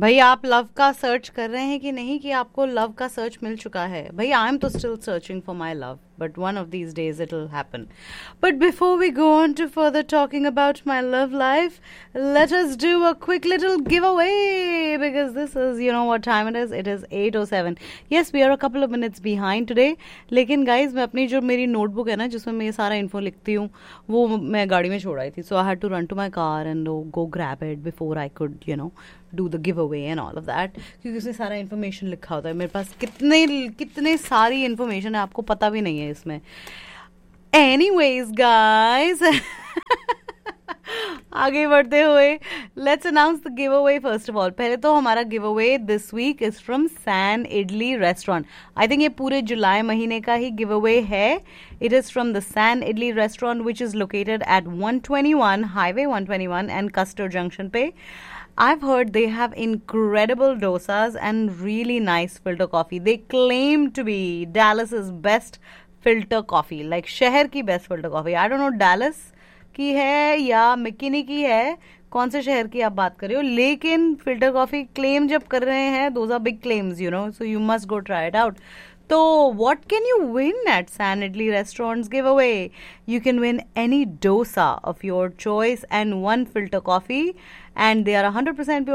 भाई आप लव का सर्च कर रहे हैं कि नहीं, कि आपको लव का सर्च मिल चुका है? भाई आई एम तो still searching for my love, but one of these days it'll happen. But before we go on to further talking about my love life, let us do a quick little giveaway, because this is, you know what time it is. It is 8:07. Yes, we are a couple of minutes behind today. लेकिन guys, मैं अपनी जो मेरी notebook है ना, जिसमें मैं ये सारा info लिखती हूँ, वो मैं गाड़ी में छोड़ आई थी. So I had to run to my car and go grab it before I could, do the giveaway and all of that. क्योंकि उसमें सारा इन्फॉर्मेशन लिखा होता है. मेरे पास कितने सारी इन्फॉर्मेशन है, आपको पता भी नहीं है इसमें. Anyways, guys, आगे बढ़ते हुए, let's announce the give away. First of all, पहले तो हमारा give away this week is from San idli restaurant. I think ये पूरे जुलाई महीने का ही गिव अवे है. It is from the sign idli restaurant which is located at 121 highway 121 and castor junction पे. I've heard they have incredible dosas and really nice filter coffee. They claim to be Dallas's best filter coffee, like शहर की best filter coffee. I don't know Dallas की है या McKinney की है, कौन से शहर की आप बात कर रहे हो, लेकिन फिल्टर कॉफी क्लेम जब कर रहे हैं, those are big claims, so you must go try it out. So, what can you win at San Idli Restaurant's giveaway? You can win any dosa of your choice and one filter coffee, and they are 100% pure